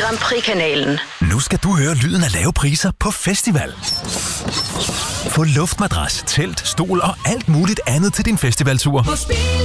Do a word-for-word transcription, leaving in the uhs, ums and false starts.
Grand Prix-kanalen. Nu skal du høre lyden af lave priser på festival. Få luftmadras, telt, stol og alt muligt andet til din festivaltur.